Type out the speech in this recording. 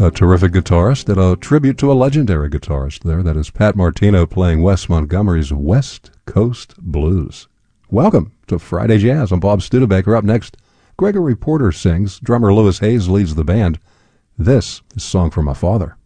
a terrific guitarist, did a tribute to a legendary guitarist there. That is Pat Martino playing Wes Montgomery's West Coast Blues. Welcome to Friday Jazz. I'm Bob Studebaker. Up next, Gregory Porter sings. Drummer Louis Hayes leads the band. This is a song for my father.